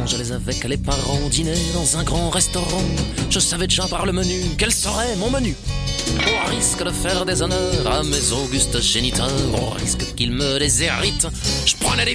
j'allais avec les parents dîner dans un grand restaurant. Je savais déjà par le menu quel serait mon menu. Au risque de faire des honneurs à mes augustes géniteurs, au risque qu'ils me les héritent, je prenais des